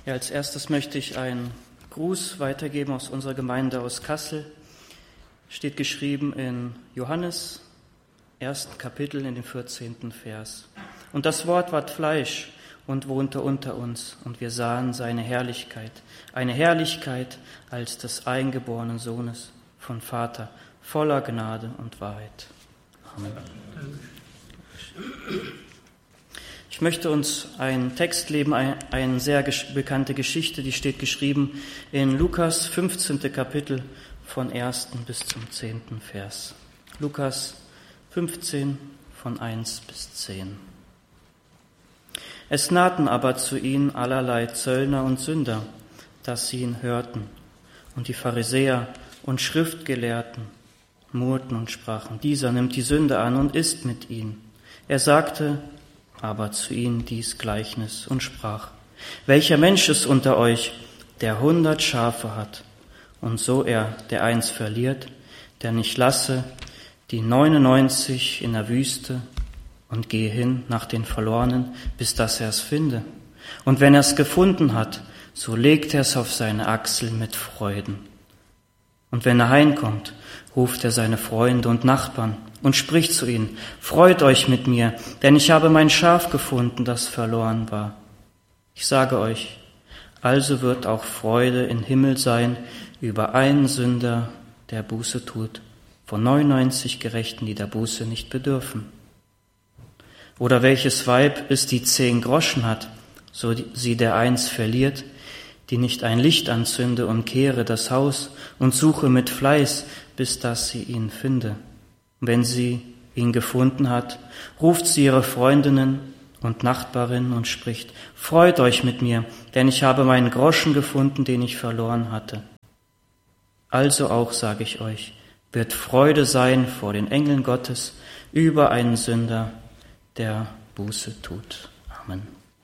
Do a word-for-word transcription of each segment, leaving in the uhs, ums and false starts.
Ja, als erstes möchte ich einen Gruß weitergeben aus unserer Gemeinde aus Kassel. Steht geschrieben in Johannes, ersten Kapitel, in dem vierzehnten Vers. Und das Wort ward Fleisch und wohnte unter uns, und wir sahen seine Herrlichkeit, eine Herrlichkeit als des eingeborenen Sohnes von Vater, voller Gnade und Wahrheit. Amen. Ich möchte uns einen Text lesen, eine sehr bekannte Geschichte, die steht geschrieben in Lukas fünfzehnten Kapitel von ersten bis zum zehnten Vers. Lukas fünfzehn von eins bis zehn. Es nahten aber zu ihnen allerlei Zöllner und Sünder, dass sie ihn hörten. Und die Pharisäer und Schriftgelehrten murrten und sprachen, dieser nimmt die Sünde an und isst mit ihnen. Er sagte aber zu ihnen dies Gleichnis und sprach, welcher Mensch ist unter euch, der hundert Schafe hat, und so er, der eins verliert, der nicht lasse die neunundneunzig in der Wüste und gehe hin nach den Verlorenen, bis dass er es finde. Und wenn er es gefunden hat, so legt er es auf seine Achsel mit Freuden. Und wenn er heimkommt, ruft er seine Freunde und Nachbarn und spricht zu ihnen, freut euch mit mir, denn ich habe mein Schaf gefunden, das verloren war. Ich sage euch, also wird auch Freude im Himmel sein über einen Sünder, der Buße tut, von neunundneunzig Gerechten, die der Buße nicht bedürfen. Oder welches Weib ist, die zehn Groschen hat, so sie der eins verliert, die nicht ein Licht anzünde und kehre das Haus und suche mit Fleiß, bis dass sie ihn finde. Wenn sie ihn gefunden hat, ruft sie ihre Freundinnen und Nachbarinnen und spricht, freut euch mit mir, denn ich habe meinen Groschen gefunden, den ich verloren hatte. Also auch, sage ich euch, wird Freude sein vor den Engeln Gottes über einen Sünder, der Buße tut. Amen.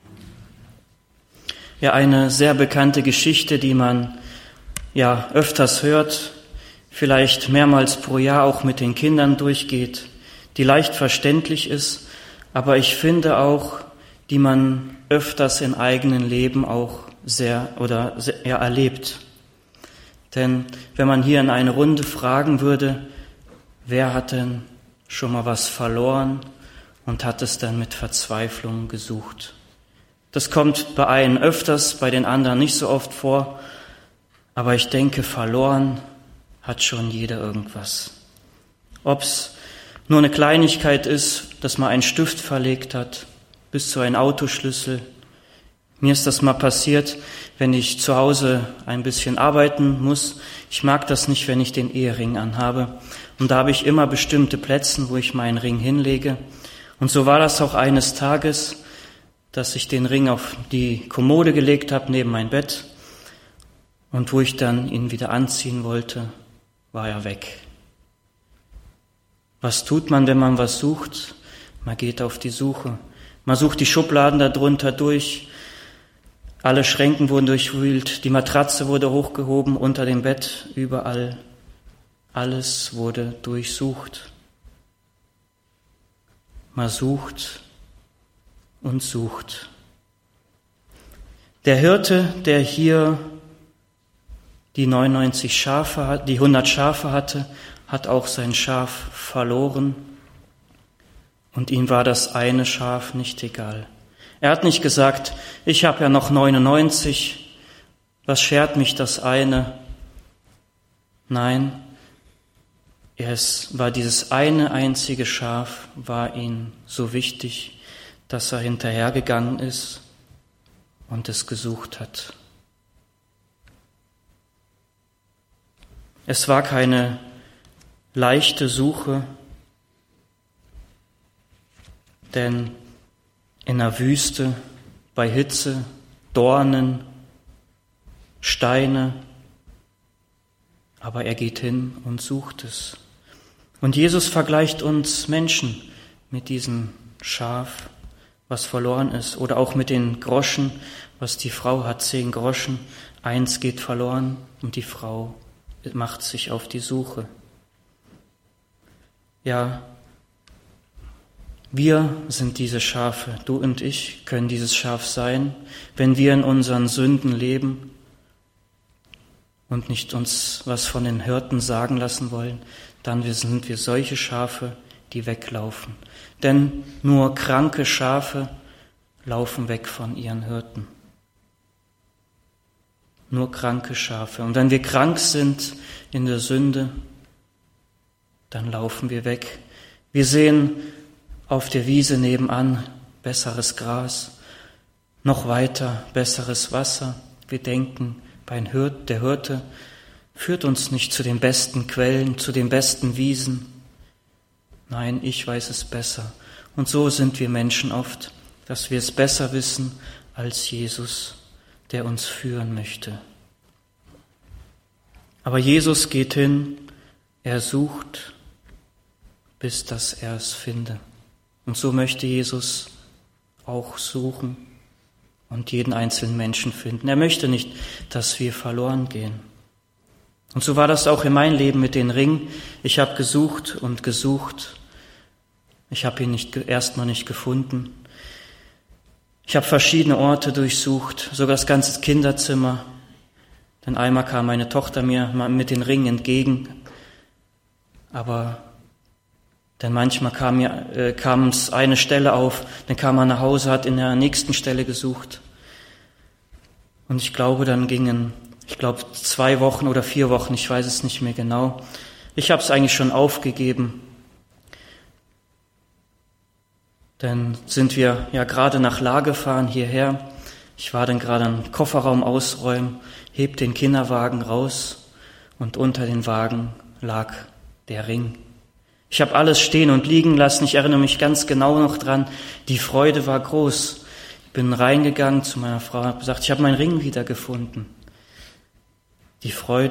Ja, eine sehr bekannte Geschichte, die man ja öfters hört, vielleicht mehrmals pro Jahr auch mit den Kindern durchgeht, die leicht verständlich ist, aber ich finde auch, die man öfters im eigenen Leben auch sehr oder sehr ja, erlebt. Denn wenn man hier in eine Runde fragen würde, wer hat denn schon mal was verloren und hat es dann mit Verzweiflung gesucht? Das kommt bei einem öfters, bei den anderen nicht so oft vor, aber ich denke, verloren hat schon jeder irgendwas. Ob's nur eine Kleinigkeit ist, dass man einen Stift verlegt hat, bis zu einem Autoschlüssel. Mir ist das mal passiert, wenn ich zu Hause ein bisschen arbeiten muss. Ich mag das nicht, wenn ich den Ehering anhabe. Und da habe ich immer bestimmte Plätze, wo ich meinen Ring hinlege. Und so war das auch eines Tages, dass ich den Ring auf die Kommode gelegt habe, neben mein Bett. Und wo ich dann ihn wieder anziehen wollte, war er weg. Was tut man, wenn man was sucht? Man geht auf die Suche. Man sucht die Schubladen darunter durch. Alle Schränken wurden durchwühlt. Die Matratze wurde hochgehoben unter dem Bett. Überall. Alles wurde durchsucht. Man sucht und sucht. Der Hirte, der hier die neunundneunzig Schafe hat, die hundert Schafe hatte, hat auch sein Schaf verloren und ihm war das eine Schaf nicht egal. Er hat nicht gesagt, ich habe ja noch neunundneunzig, was schert mich das eine? Nein, es war dieses eine einzige Schaf, war ihm so wichtig, dass er hinterhergegangen ist und es gesucht hat. Es war keine leichte Suche, denn in der Wüste, bei Hitze, Dornen, Steine, aber er geht hin und sucht es. Und Jesus vergleicht uns Menschen mit diesem Schaf, was verloren ist, oder auch mit den Groschen, was die Frau hat, zehn Groschen, eins geht verloren und die Frau macht sich auf die Suche. Ja, Wir sind diese Schafe, du und ich können dieses Schaf sein, wenn wir in unseren Sünden leben und nicht uns was von den Hirten sagen lassen wollen, dann sind wir solche Schafe, die weglaufen. Denn nur kranke Schafe laufen weg von ihren Hirten. Nur kranke Schafe. Und wenn wir krank sind in der Sünde, dann laufen wir weg. Wir sehen auf der Wiese nebenan besseres Gras, noch weiter besseres Wasser. Wir denken, bei Hirt, der Hirte führt uns nicht zu den besten Quellen, zu den besten Wiesen. Nein, ich weiß es besser. Und so sind wir Menschen oft, dass wir es besser wissen als Jesus, der uns führen möchte. Aber Jesus geht hin, er sucht, bis dass er es finde. Und so möchte Jesus auch suchen und jeden einzelnen Menschen finden. Er möchte nicht, dass wir verloren gehen. Und so war das auch in meinem Leben mit den Ringen. Ich habe gesucht und gesucht. Ich habe ihn nicht, erstmal nicht gefunden. Ich habe verschiedene Orte durchsucht, sogar das ganze Kinderzimmer. Denn einmal kam meine Tochter mir mit den Ringen entgegen. Aber denn manchmal kam mir, äh, kam es eine Stelle auf, dann kam er nach Hause, hat in der nächsten Stelle gesucht. Und ich glaube, dann gingen, ich glaube, zwei Wochen oder vier Wochen, ich weiß es nicht mehr genau. Ich habe es eigentlich schon aufgegeben. Dann sind wir ja gerade nach La gefahren, hierher. Ich war dann gerade am Kofferraum ausräumen, heb den Kinderwagen raus und unter den Wagen lag der Ring. Ich habe alles stehen und liegen lassen. Ich erinnere mich ganz genau noch dran. Die Freude war groß. Ich bin reingegangen zu meiner Frau und habe gesagt, ich habe meinen Ring wiedergefunden. Die Freude